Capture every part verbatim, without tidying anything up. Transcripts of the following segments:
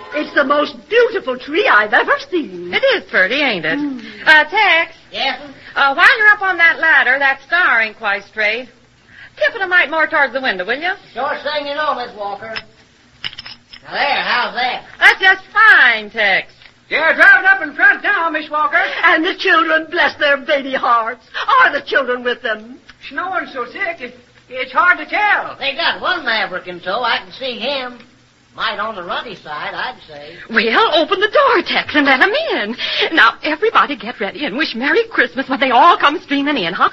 It's the most beautiful tree I've ever seen. It is pretty, ain't it? Mm. Uh, Tex. Yes? Uh, while you're up on that ladder, that star ain't quite straight. Tip it a mite more towards the window, will you? Sure thing you know, Miss Walker. Now there, how's that? That's just fine, Tex. Yeah, drive it up in front now, Miss Walker. And the children, bless their baby hearts. Are the children with them? Snowing so thick, it, it's hard to tell. They got one maverick in tow. I can see him. Might on the runny side, I'd say. Well, open the door, Tex, and let 'em in. Now, everybody get ready and wish Merry Christmas when they all come streaming in, huh?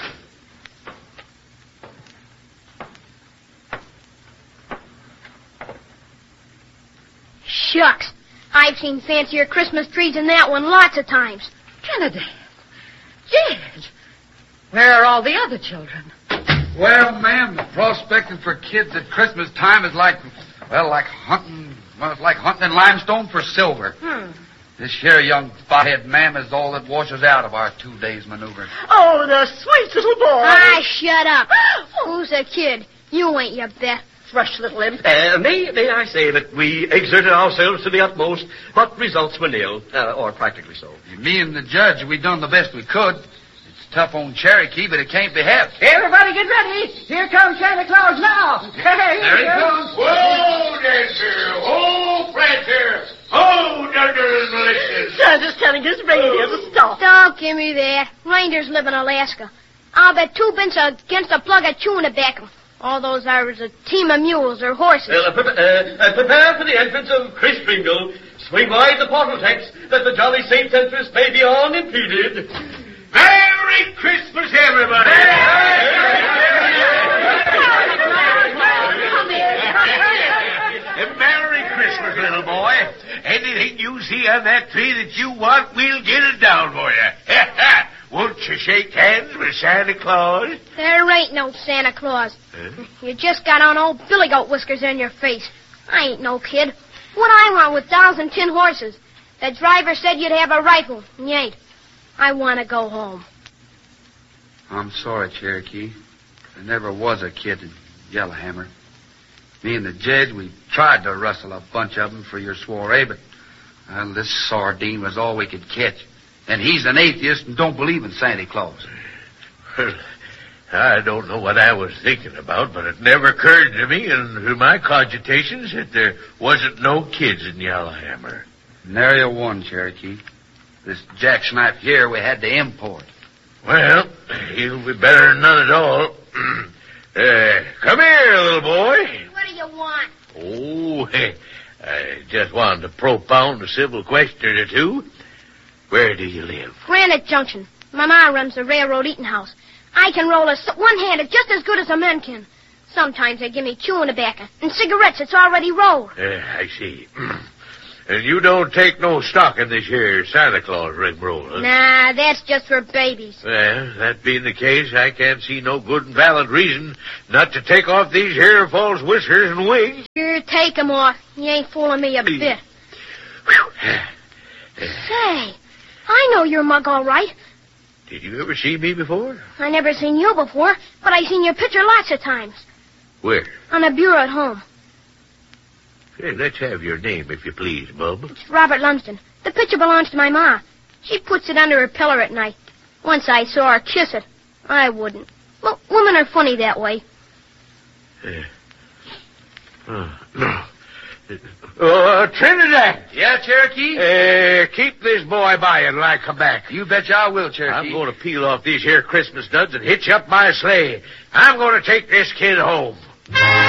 Shucks. I've seen fancier Christmas trees than that one lots of times. Trinidad. Jed. Where are all the other children? Well, ma'am, the prospecting for kids at Christmas time is like, well, like hunting, well, it's like hunting in limestone for silver. Hmm. This here young fothead, ma'am, is all that washes out of our two days' maneuver. Oh, the sweet little boy. Ah, shut up. Who's a kid? You ain't, you bet. Fresh little imp. Uh, may, may I say that we exerted ourselves to the utmost, but results were nil, uh, or practically so. Me and the judge, we done the best we could. It's tough on Cherokee, but it can't be helped. Everybody get ready. Here comes Santa Claus now. Hey, there he comes. Whoa, Dancer. Oh, Prancer. Oh, Dunder and Malicious. Santa's telling his reindeer to stop. Don't give me that. Reindeers live in Alaska. I'll bet two bits against a plug of chewing tobacco. All those are a team of mules or horses. Uh, pre- uh, uh, prepare for the entrance of Chris Kringle. Swing wide the portal text that the jolly Saint's entrance may be unimpeded. Merry Christmas, everybody! Merry Christmas, little boy. Anything you see on that tree that you want, we'll get it down for you. Won't you shake hands with Santa Claus? There ain't no Santa Claus. Huh? You just got on old billy goat whiskers in your face. I ain't no kid. What I want with dolls and tin horses? The driver said you'd have a rifle, and you ain't. I want to go home. I'm sorry, Cherokee. There never was a kid in Yellowhammer. Me and the judge, we tried to rustle a bunch of them for your soiree, but well, this sardine was all we could catch. And he's an atheist and don't believe in Santa Claus. Well, I don't know what I was thinking about, but it never occurred to me in my cogitations that there wasn't no kids in Yellowhammer. Nary one, Cherokee. This jackknife here we had to import. Well, he'll be better than none at all. uh, come here, little boy. What do you want? Oh, I just wanted to propound a civil question or two. Where do you live? Granite Junction. My ma runs the railroad eating house. I can roll a one-handed just as good as a man can. Sometimes they give me chewing tobacco and cigarettes that's already rolled. Uh, I see. And you don't take no stock in this here Santa Claus rigmarole, huh? Nah, that's just for babies. Well, that being the case, I can't see no good and valid reason not to take off these here false whiskers and wings. Here, take 'em off. You ain't fooling me a bit. Say, I know your mug all right. Did you ever see me before? I never seen you before, but I seen your picture lots of times. Where? On a bureau at home. Hey, let's have your name, if you please, Bub. It's Robert Lumsden. The picture belongs to my ma. She puts it under her pillow at night. Once I saw her kiss it. I wouldn't. Well, women are funny that way. Uh, oh, no. Uh, Trinidad. Yeah, Cherokee? Uh, keep this boy by you till I come back. You betcha I will, Cherokee. I'm going to peel off these here Christmas duds and hitch up my sleigh. I'm going to take this kid home.